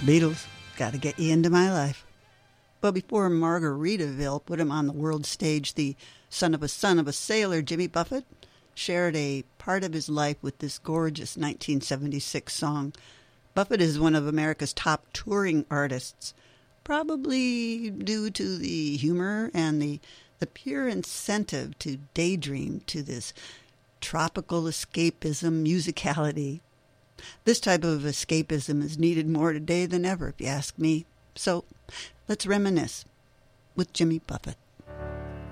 Beatles, gotta get you into my life. But before Margaritaville put him on the world stage, the son of a sailor, Jimmy Buffett, shared a part of his life with this gorgeous 1976 song. Buffett is one of America's top touring artists, probably due to the humor and the pure incentive to daydream to this tropical escapism musicality. This type of escapism is needed more today than ever, if you ask me. So let's reminisce with Jimmy Buffett.